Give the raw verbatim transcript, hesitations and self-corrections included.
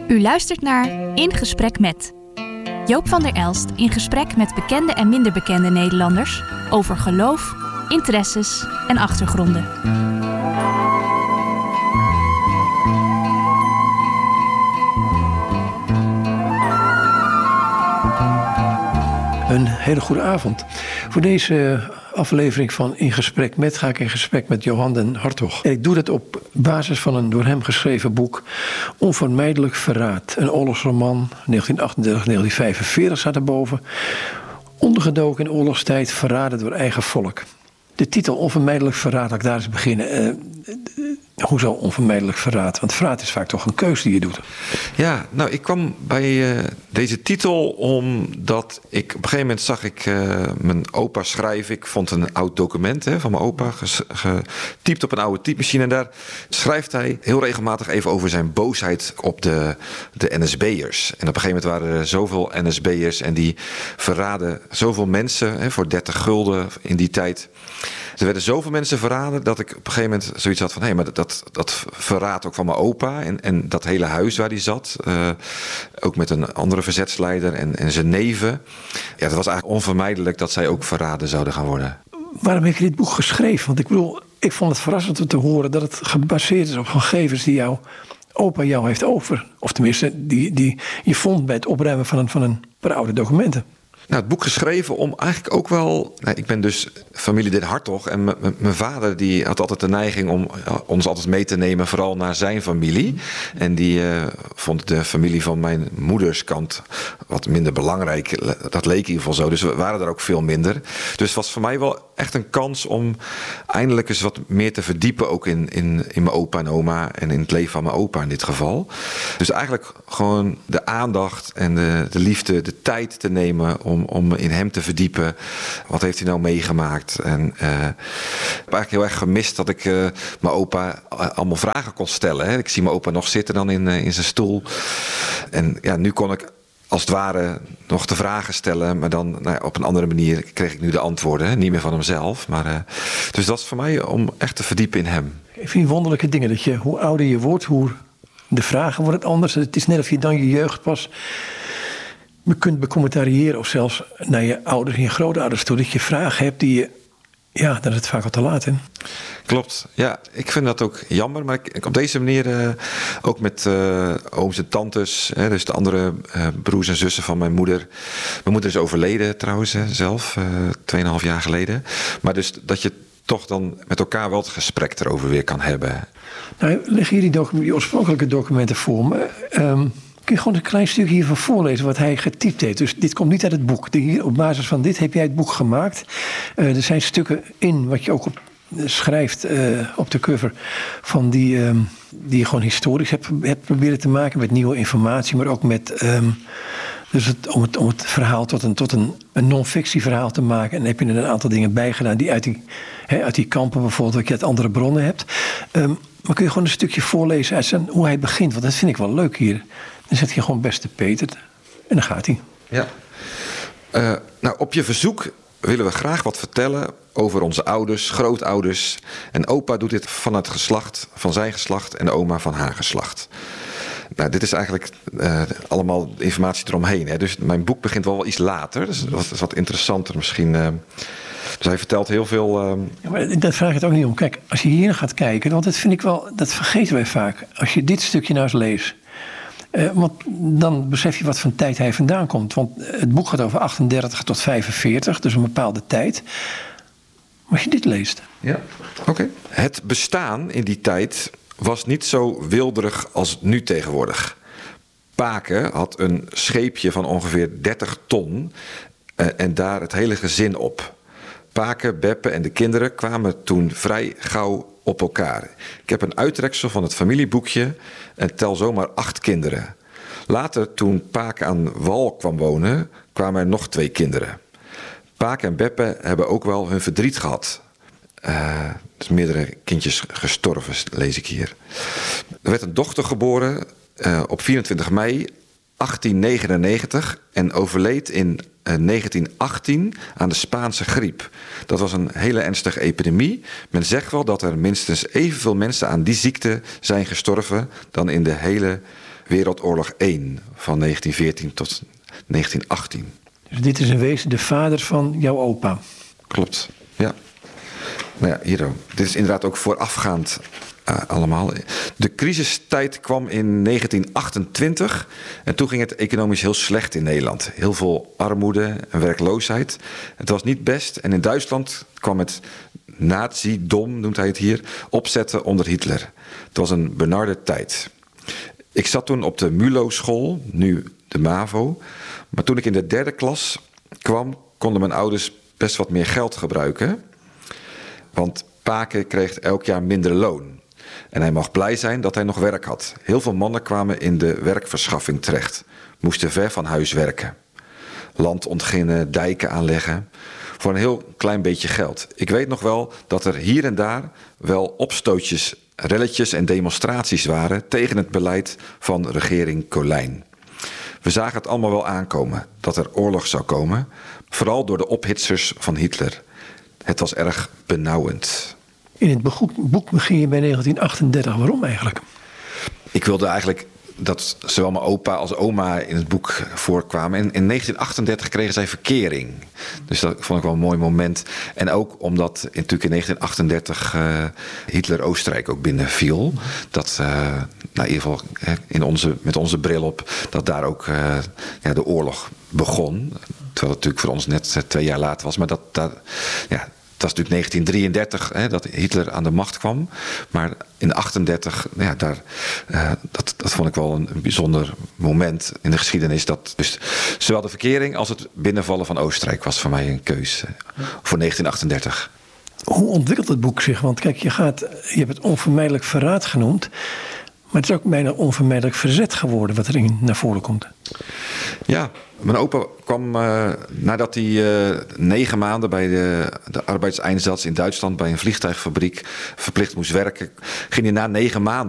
U luistert naar In Gesprek Met. Joop van der Elst in gesprek met bekende en minder bekende Nederlanders over geloof, interesses en achtergronden. Een hele goede avond. Voor deze aflevering van In Gesprek Met ga ik in gesprek met Johan den Hartog. En ik doe dat op basis van een door hem geschreven boek Onvermijdelijk Verraad. Een oorlogsroman, negentien achtendertig tot negentien vijfenveertig staat erboven. Ondergedoken in oorlogstijd, verraden door eigen volk. De titel Onvermijdelijk Verraad, laat ik daar eens beginnen. Uh, Hoezo onvermijdelijk verraad? Want verraad is vaak toch een keuze die je doet. Ja, nou ik kwam bij uh, deze titel omdat ik op een gegeven moment zag ik uh, mijn opa schrijven. Ik vond een oud document hè, van mijn opa ges, getypt op een oude typemachine. En daar schrijft hij heel regelmatig even over zijn boosheid op de, de N S B'ers. En op een gegeven moment waren er zoveel N S B'ers en die verraden zoveel mensen hè, voor dertig gulden in die tijd. Er werden zoveel mensen verraden dat ik op een gegeven moment zoiets had van hé, hey, maar dat, dat verraadt ook van mijn opa en, en dat hele huis waar hij zat. Uh, ook met een andere verzetsleider en, en zijn neven. Ja, het was eigenlijk onvermijdelijk dat zij ook verraden zouden gaan worden. Waarom heb je dit boek geschreven? Want ik bedoel, ik vond het verrassend om te horen dat het gebaseerd is op gegevens die jouw opa jou heeft over. Of tenminste, die, die je vond bij het opruimen van een, van een paar oude documenten. Nou, het boek geschreven om eigenlijk ook wel... Nou, ik ben dus familie Den Hartog en mijn vader die had altijd de neiging om ons altijd mee te nemen, vooral naar zijn familie. En die uh, vond de familie van mijn moeders kant wat minder belangrijk. Dat leek in ieder geval zo, dus we waren er ook veel minder. Dus het was voor mij wel echt een kans om eindelijk eens wat meer te verdiepen ook in, in, in mijn opa en oma en in het leven van mijn opa in dit geval. Dus eigenlijk gewoon de aandacht en de, de liefde, de tijd te nemen om Om, om in hem te verdiepen. Wat heeft hij nou meegemaakt? En uh, ik heb eigenlijk heel erg gemist dat ik uh, mijn opa allemaal vragen kon stellen. Hè. Ik zie mijn opa nog zitten dan in, uh, in zijn stoel. En ja, nu kon ik als het ware nog de vragen stellen. Maar dan nou ja, op een andere manier kreeg ik nu de antwoorden. Hè. Niet meer van hemzelf. Maar, uh, dus dat is voor mij om echt te verdiepen in hem. Ik vind wonderlijke dingen. Dat je, hoe ouder je wordt, hoe de vragen worden anders. Het is net of je dan je jeugd pas je kunt becommentariëren of zelfs naar je ouders en je grootouders toe. Dat je vragen hebt die je... Ja, dan is het vaak al te laat, hè? Klopt. Ja, ik vind dat ook jammer. Maar ik, op deze manier uh, ook met uh, ooms en tantes. Hè, dus de andere uh, broers en zussen van mijn moeder. Mijn moeder is overleden trouwens hè, zelf. Uh, tweeënhalf jaar geleden. Maar dus dat je toch dan met elkaar wel het gesprek erover weer kan hebben. Nou, leg hier die, docu- die oorspronkelijke documenten voor me. Um, Kun je gewoon een klein stukje hiervan voorlezen wat hij getypt heeft. Dus dit komt niet uit het boek. Hier, op basis van dit heb jij het boek gemaakt. Uh, er zijn stukken in wat je ook op, uh, schrijft uh, op de cover. Van die, um, die je gewoon historisch hebt, hebt proberen te maken. Met nieuwe informatie. Maar ook met Um, dus het, om, het, om het verhaal tot een, tot een, een non-fictie verhaal te maken. En dan heb je er een aantal dingen bij gedaan. Die uit die, he, uit die kampen bijvoorbeeld. Dat je uit andere bronnen hebt. Um, maar kun je gewoon een stukje voorlezen uit zijn, hoe hij begint. Want dat vind ik wel leuk hier. Dan zet je gewoon beste Peter en dan gaat hij. Ja. Uh, nou, op je verzoek willen we graag wat vertellen over onze ouders, grootouders. En opa doet dit van het geslacht, van zijn geslacht en oma van haar geslacht. Nou, dit is eigenlijk uh, allemaal informatie eromheen. Hè. Dus mijn boek begint wel iets later. Dus dat is wat interessanter misschien. Uh, dus hij vertelt heel veel. Uh... Ja, maar daar vraag ik het ook niet om. Kijk, als je hier gaat kijken, want dat vind ik wel, dat vergeten wij vaak. Als je dit stukje nou eens leest. Uh, want dan besef je wat voor tijd hij vandaan komt. Want het boek gaat over achtendertig tot vijfenveertig, dus een bepaalde tijd. Maar als je dit leest. Ja, oké. Okay. Het bestaan in die tijd was niet zo wilderig als nu tegenwoordig. Pake had een scheepje van ongeveer dertig ton uh, en daar het hele gezin op. Pake, Beppe en de kinderen kwamen toen vrij gauw op elkaar. Ik heb een uittreksel van het familieboekje en tel zomaar acht kinderen. Later, toen Pake aan wal kwam wonen, kwamen er nog twee kinderen. Pake en Beppe hebben ook wel hun verdriet gehad. Uh, dus meerdere kindjes gestorven, lees ik hier. Er werd een dochter geboren uh, op vierentwintig mei achttien negenennegentig en overleed in uh, negentien achttien aan de Spaanse griep. Dat was een hele ernstige epidemie. Men zegt wel dat er minstens evenveel mensen aan die ziekte zijn gestorven dan in de hele Wereldoorlog één van negentien veertien tot negentien achttien. Dus dit is in wezen de vader van jouw opa. Klopt, ja. Nou ja, hier ook. Dit is inderdaad ook voorafgaand uh, allemaal. De crisistijd kwam in negentien achtentwintig en toen ging het economisch heel slecht in Nederland. Heel veel armoede en werkloosheid. Het was niet best en in Duitsland kwam het nazi-dom, noemt hij het hier, opzetten onder Hitler. Het was een benarde tijd. Ik zat toen op de Mulo-school, nu de MAVO. Maar toen ik in de derde klas kwam, konden mijn ouders best wat meer geld gebruiken. Want Pake kreeg elk jaar minder loon. En hij mag blij zijn dat hij nog werk had. Heel veel mannen kwamen in de werkverschaffing terecht. Moesten ver van huis werken. Land ontginnen, dijken aanleggen. Voor een heel klein beetje geld. Ik weet nog wel dat er hier en daar wel opstootjes, relletjes en demonstraties waren tegen het beleid van regering Colijn. We zagen het allemaal wel aankomen, dat er oorlog zou komen. Vooral door de ophitsers van Hitler. Het was erg benauwend. In het boek begin je bij negentien achtendertig. Waarom eigenlijk? Ik wilde eigenlijk dat zowel mijn opa als oma in het boek voorkwamen. En in negentien achtendertig kregen zij verkering. Dus dat vond ik wel een mooi moment. En ook omdat natuurlijk in negentien achtendertig uh, Hitler Oostenrijk ook binnenviel. Dat, uh, nou in ieder geval hè, in onze, met onze bril op, dat daar ook uh, ja, de oorlog begon. Terwijl het natuurlijk voor ons net uh, twee jaar later was. Maar dat, dat ja, dat is natuurlijk negentien drieëndertig hè, dat Hitler aan de macht kwam. Maar in achtendertig, ja, daar, uh, dat, dat vond ik wel een, een bijzonder moment in de geschiedenis. Dat dus zowel de verkering als het binnenvallen van Oostenrijk was voor mij een keus uh, voor negentien achtendertig. Hoe ontwikkelt het boek zich? Want kijk, je, gaat, je hebt het onvermijdelijk verraad genoemd. Maar het is ook bijna onvermijdelijk verzet geworden wat erin naar voren komt. Ja, mijn opa kwam uh, nadat hij uh, negen maanden bij de, de arbeidseinsatz in Duitsland bij een vliegtuigfabriek verplicht moest werken. Ging hij na negen maanden